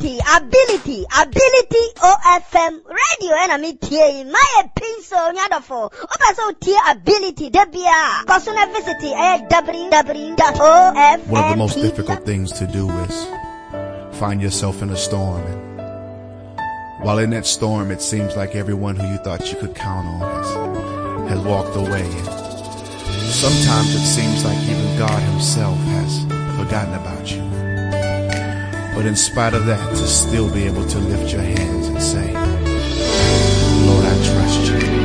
ability OFM radio and I'm here my pencil nyadofo obaso tie ability debia kosuna visit www.ofm. One of the most difficult things to do is find yourself in a storm, and while in that storm it seems like everyone who you thought you could count on has walked away, and sometimes it seems like even God himself has forgotten about you. But in spite of that, to still be able to lift your hands and say, Lord, I trust